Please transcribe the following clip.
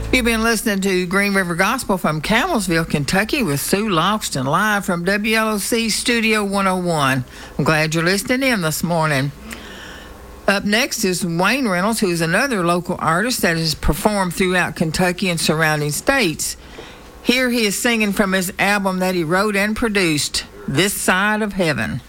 You've been listening to Green River Gospel from Camelsville, Kentucky with Sue Loxton, live from WLOC Studio 101. I'm glad you're listening in this morning. Up next is Wayne Reynolds, who is another local artist that has performed throughout Kentucky and surrounding states. Here he is singing from his album that he wrote and produced, This Side of Heaven.